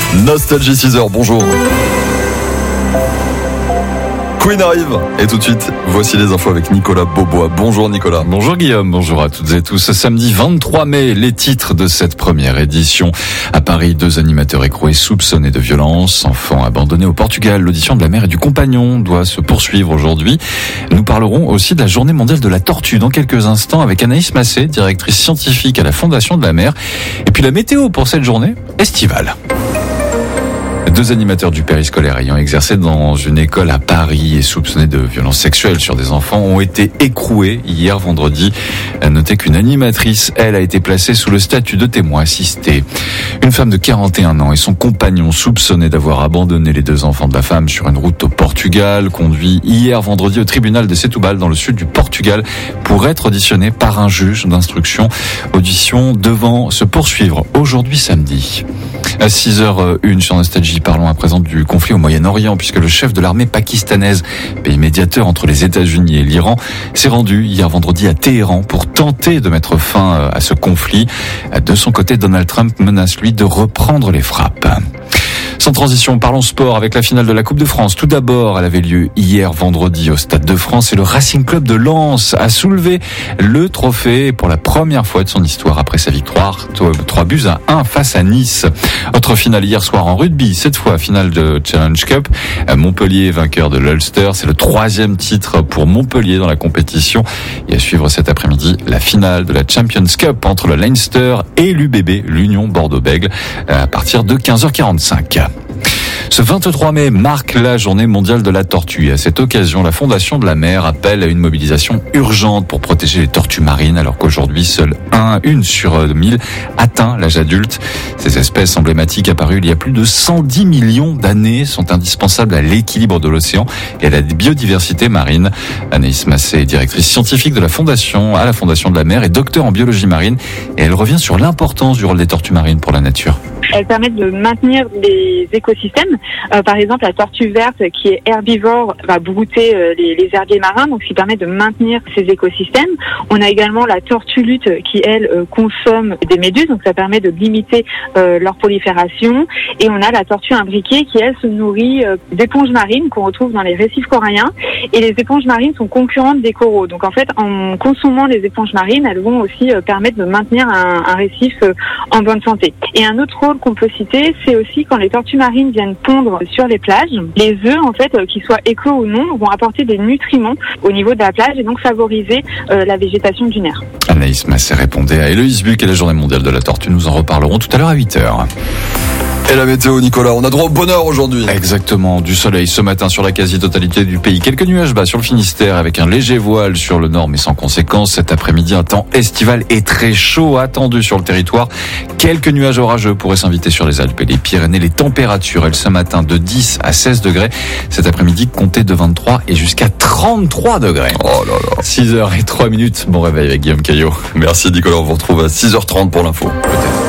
Nostalgie 6h, bonjour. Queen arrive et tout de suite, voici les infos avec Nicolas Beaubois. Bonjour Nicolas. Bonjour Guillaume, bonjour à toutes et tous. Samedi 23 mai, les titres de cette première édition. À Paris, 2 animateurs écroués soupçonnés de violence. Enfants abandonnés au Portugal. L'audition de la mère et du compagnon doit se poursuivre aujourd'hui. Nous parlerons aussi de la journée mondiale de la tortue dans quelques instants avec Anaïs Massé, directrice scientifique à la Fondation de la mer. Et puis la météo pour cette journée estivale. 2 animateurs du périscolaire ayant exercé dans une école à Paris et soupçonnés de violences sexuelles sur des enfants ont été écroués hier vendredi. Notez qu'une animatrice, elle, a été placée sous le statut de témoin assisté. Une femme de 41 ans et son compagnon soupçonnés d'avoir abandonné les 2 enfants de la femme sur une route au Portugal, conduits hier vendredi au tribunal de Setúbal dans le sud du Portugal pour être auditionnés par un juge d'instruction. Audition devant se poursuivre aujourd'hui samedi. À 6h01 sur Nostalgie, parlons à présent du conflit au Moyen-Orient, puisque le chef de l'armée pakistanaise, pays médiateur entre les États-Unis et l'Iran, s'est rendu hier vendredi à Téhéran pour tenter de mettre fin à ce conflit. De son côté, Donald Trump menace, lui, de reprendre les frappes. Sans transition, parlons sport avec la finale de la Coupe de France. Tout d'abord, elle avait lieu hier vendredi au Stade de France et le Racing Club de Lens a soulevé le trophée pour la première fois de son histoire après sa victoire 3-1 face à Nice. Autre finale hier soir en rugby, cette fois finale de Challenge Cup. Montpellier vainqueur de l'Ulster, c'est le 3e titre pour Montpellier dans la compétition. Et à suivre cet après-midi, la finale de la Champions Cup entre le Leinster et l'UBB, l'Union Bordeaux-Bègles, à partir de 15h45. Ce 23 mai marque la journée mondiale de la tortue. Et à cette occasion, la Fondation de la mer appelle à une mobilisation urgente pour protéger les tortues marines, alors qu'aujourd'hui, seule une sur 1000 atteint l'âge adulte. Ces espèces emblématiques apparues il y a plus de 110 millions d'années sont indispensables à l'équilibre de l'océan et à la biodiversité marine. Anaïs Massé est directrice scientifique de la Fondation de la mer et docteur en biologie marine. Et elle revient sur l'importance du rôle des tortues marines pour la nature. Elles permettent de maintenir des écosystèmes. Par exemple, la tortue verte, qui est herbivore, va brouter les herbiers marins, donc ce qui permet de maintenir ces écosystèmes. On a également la tortue lutte qui, elle, consomme des méduses, donc ça permet de limiter leur prolifération. Et on a la tortue imbriquée qui, elle, se nourrit d'éponges marines qu'on retrouve dans les récifs coralliens. Et les éponges marines sont concurrentes des coraux. Donc en fait, en consommant les éponges marines, elles vont aussi permettre de maintenir un récif en bonne santé. Et un autre rôle qu'on peut citer, c'est aussi quand les tortues marines viennent pondre sur les plages. Les œufs, en fait, qu'ils soient éclos ou non, vont apporter des nutriments au niveau de la plage et donc favoriser la végétation dunaire. Anaïs Massé répondait à Héloïse Buck et la journée mondiale de la tortue. Nous en reparlerons tout à l'heure à 8h. Et la météo, Nicolas, on a droit au bonheur aujourd'hui. Exactement, du soleil ce matin sur la quasi-totalité du pays. Quelques nuages bas sur le Finistère avec un léger voile sur le nord mais sans conséquence. Cet après-midi, un temps estival et très chaud attendu sur le territoire. Quelques nuages orageux pourraient s'inviter sur les Alpes et les Pyrénées. Les températures, elles, ce matin, de 10 à 16 degrés. Cet après-midi, comptez de 23 et jusqu'à 33 degrés. Oh là là. 6h03. Bon réveil avec Guillaume Caillot. Merci Nicolas, on vous retrouve à 6h30 pour l'info. Peut-être.